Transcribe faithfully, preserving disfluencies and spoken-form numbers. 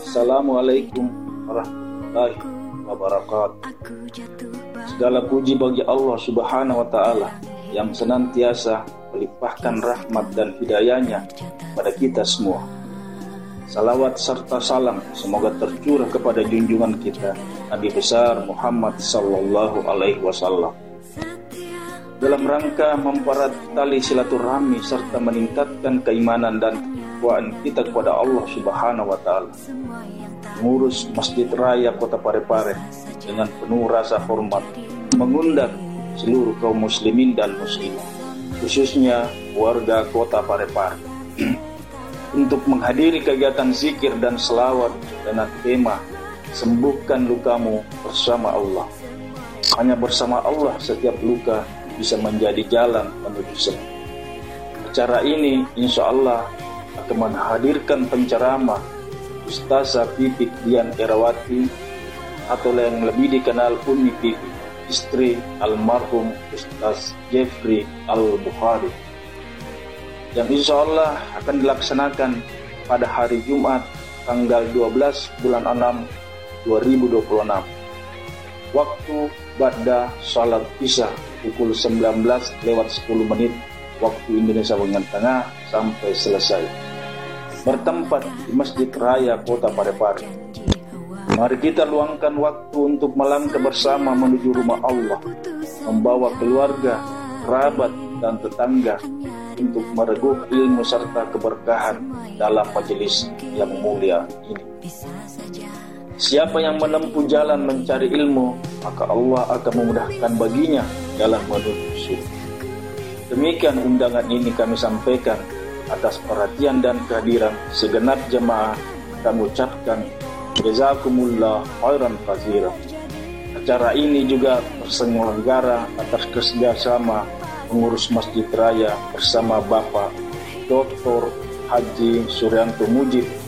Assalamualaikum warahmatullahi wabarakatuh. Segala puji bagi Allah Subhanahu wa Ta'ala yang senantiasa melimpahkan rahmat dan hidayahnya pada kita semua. Salawat serta salam semoga tercurah kepada junjungan kita Nabi besar Muhammad sallallahu alaihi wasallam. Dalam rangka mempererat tali silaturahmi serta meningkatkan keimanan dan ketakwaan kita kepada Allah Subhanahu wa Ta'ala, mengurus Masjid Raya Kota Parepare dengan penuh rasa hormat, mengundang seluruh kaum muslimin dan muslimah, khususnya warga Kota Parepare, untuk menghadiri kegiatan zikir dan selawat dengan tema sembuhkan lukamu bersama Allah. Hanya bersama Allah setiap luka bisa menjadi jalan menuju sembuh. Acara ini insya Allah akan menghadirkan penceramah Ustazah Pipik Dian Erawati atau yang lebih dikenal Umi Pipik, istri almarhum Ustaz Jeffrey Al-Bukhari, yang insya Allah akan dilaksanakan pada hari Jumat tanggal dua belas bulan enam dua ribu dua puluh enam. Waktu ba'da salat isya pukul sembilan belas lewat sepuluh menit waktu Indonesia bagian tengah sampai selesai, bertempat di Masjid Raya Kota Parepare. Mari kita luangkan waktu untuk melangkah bersama menuju rumah Allah, membawa keluarga, kerabat, dan tetangga untuk meregup ilmu serta keberkahan dalam majelis yang mulia ini. Siapa yang menempuh jalan mencari ilmu, maka Allah akan memudahkan baginya jalan menuju surga. Demikian undangan ini kami sampaikan atas perhatian dan kehadiran segenap jemaah. Kami ucapkan jazakumullah khairan katsiran. Acara ini juga terselenggara atas kerjasama pengurus Masjid Raya bersama Bapak Doktor Haji Suryanto Mujib